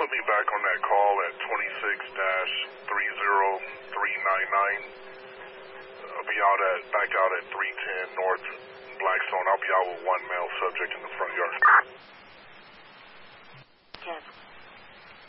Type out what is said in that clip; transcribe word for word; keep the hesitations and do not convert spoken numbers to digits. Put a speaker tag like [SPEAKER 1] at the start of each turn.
[SPEAKER 1] put me back on that call at twenty-six dash three zero three nine nine. I'll be out at, back out at three ten North Blackstone. I'll be out with one male subject in the front yard.
[SPEAKER 2] Yes.